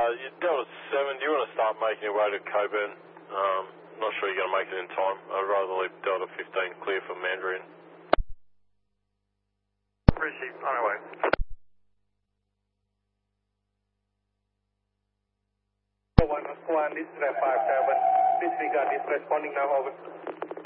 Delta 7, do you want to start making your way to Coburn? Not sure you're going to make it in time. I'd rather leave Delta 15 clear for Mandarin. Receive, on our way. One, this is 57. Disregard is responding now, over.